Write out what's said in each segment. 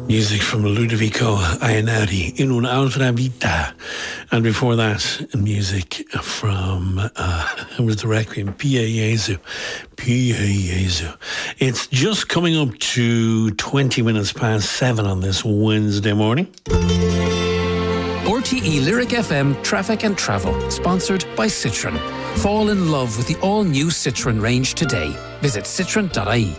Music from Ludovico Einaudi in un'altra vita. And before that, music from, it was the Requiem, Pia Jesu. Pia Jesu. It's just coming up to 20 minutes past 7 on this Wednesday morning. RTE Lyric FM Traffic and Travel, sponsored by Citroën. Fall in love with the all-new Citroën range today. Visit citroen.ie.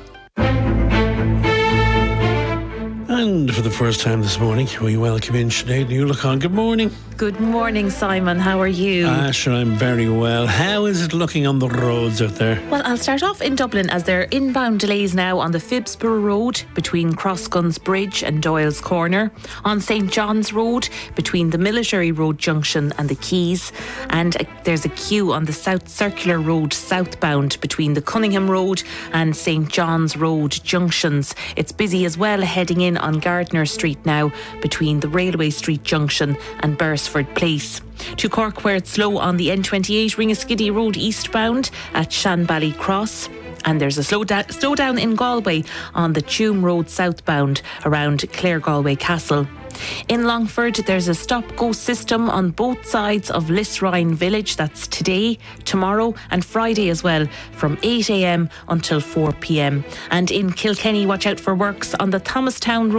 And for the first time this morning, we welcome in Sinead Newlacon. Good morning. Good morning, Simon. How are you? Sure, I'm very well. How is it looking on the roads out there? Well, I'll start off in Dublin as there are inbound delays now on the Phibsborough Road between Crossguns Bridge and Doyle's Corner, on St John's Road between the Military Road Junction and the Quays, and there's a queue on the South Circular Road southbound between the Cunningham Road and St John's Road junctions. It's busy as well heading in on Gardner Street now between the Railway Street Junction and Beresford Place. To Cork, where it's slow on the N28 Ringaskiddy Road eastbound at Shanbally Cross. And there's a slowdown in Galway on the Tuam Road southbound around Clare Galway Castle. In Longford, there's a stop-go system on both sides of Lisrine Village. That's today, tomorrow and Friday as well, from 8 a.m. until 4 p.m. And in Kilkenny, watch out for works on the Thomastown Road